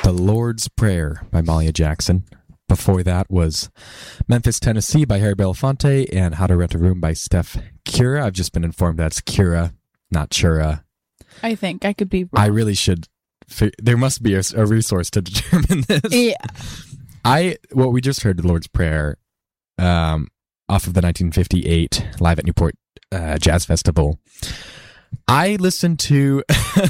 The Lord's Prayer by Malia Jackson. Before that was Memphis, Tennessee by Harry Belafonte and How to Rent a Room by Steph Cura. I've just been informed that's Cura, not Chura. I think I could be wrong. I really should. There must be a resource to determine this. Yeah. What we just heard, The Lord's Prayer, off of the 1958 Live at Newport Jazz Festival. I listened to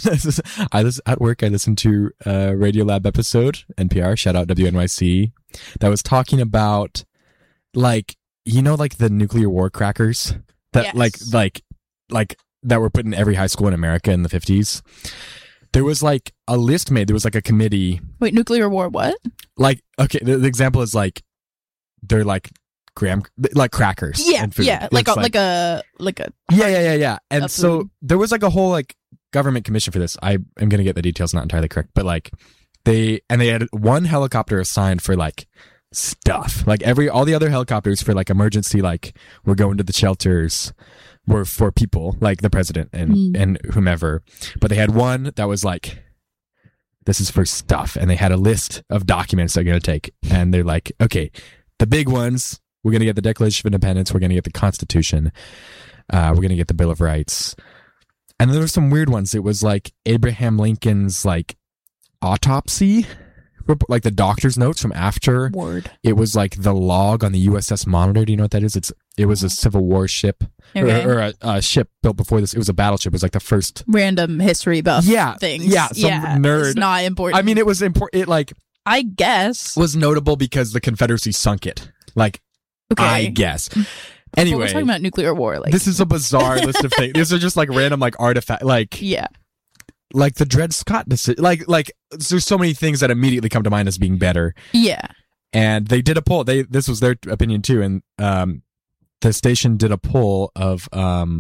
at work. I listened to a Radio Lab episode, NPR, shout out WNYC, that was talking about like the nuclear war crackers that Yes. like that were put in every high school in America in the 50s. There was like a list made. There was like a committee. Wait, nuclear war? What? Like, okay, the example is like they're like crackers. Yeah, and food. yeah, It's like a yeah. And of so food. there was like a whole like government commission for this. I am going to get the details not entirely correct, but like they had one helicopter assigned for like stuff. Like all the other helicopters for like emergency, like we're going to the shelters, were for people like the president and whomever. But they had one that was like, this is for stuff. And they had a list of documents they're going to take. And they're like, okay, the big ones, we're going to get the Declaration of Independence. We're going to get the Constitution. We're going to get the Bill of Rights. And then there were some weird ones. It was like Abraham Lincoln's like autopsy, like the doctor's notes from after. word. It was like the log on the USS Monitor. Do you know what that is? It was a Civil War ship Okay. or a ship built before this. It was a battleship. It was like the first. Random history buff things. Yeah, some nerd. It's not important. I mean, it was important. It like I guess. was notable because the Confederacy sunk it. Like, Okay. I guess. But Anyway, we're talking about nuclear war. Like, this is a bizarre list of things. These are just like random like artifact, like yeah. like the Dred Scott decision. Like there's so many things that immediately come to mind as being better. Yeah. And they did a poll. This was their opinion too, and the station did a poll of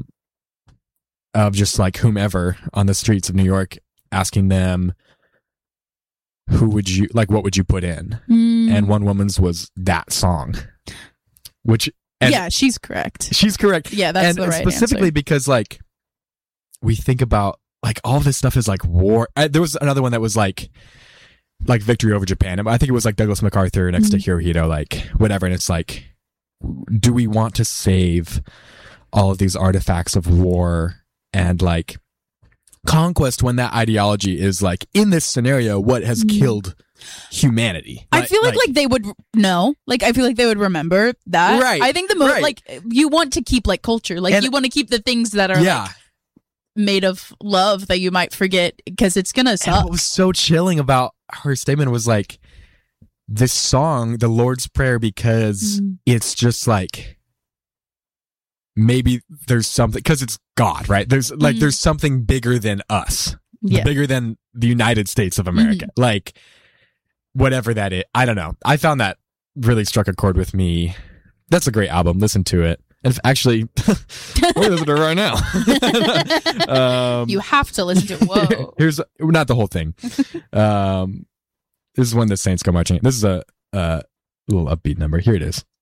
just like whomever on the streets of New York, asking them what would you put in? And one woman's was that song, which Yeah, she's correct. she's correct. Yeah, that's and the right specifically answer. because like we think about like all this stuff is like war. There was another one that was like victory over Japan. I think it was like Douglas MacArthur next to Hirohito, like whatever. And it's like, do we want to save all of these artifacts of war and like conquest when that ideology is like in this scenario what has killed humanity? I feel like they would know. Like I feel like they would remember that. Right, I think right. like you want to keep like culture. Like And- you want to keep the things that are yeah. like made of love that you might forget because it's gonna And suck. what was so chilling about her statement was like this song, the Lord's Prayer, because it's just like maybe there's something, because it's God, right? There's like there's something bigger than us, Yeah. bigger than the United States of America, like whatever that is. I don't know. I found that really struck a chord with me. That's a great album. Listen to it. And actually, we're listening to it right now. You have to listen to it. Whoa. Here's not the whole thing. This is when the Saints go marching. This is a little upbeat number. Here it is.